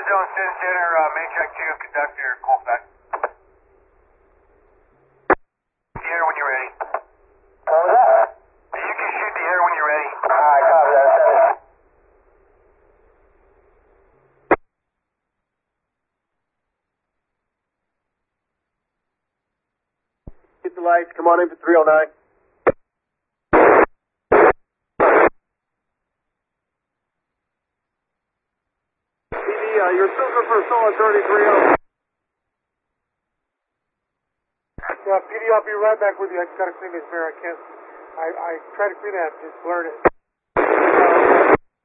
Zone Center, main check 2, conductor, Colfax. The air when you're ready. What was that? You can shoot the air when you're ready. Alright, copy that. Send it. Get the lights. Come on in for 309. You're still good for a solid 33-0. Yeah, PD, I'll be right back with you. I just got to clean this mirror. I tried to clean that, just blurred it.